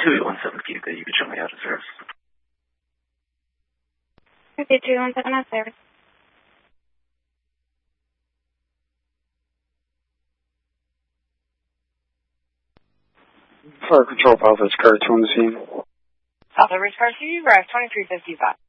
217 Cuba, you can show me out of service. Okay, 217 out of service. Fire Control, Alpha, it's Car 2 on the scene. Alpha, Ridge Car 2, arrive 2355.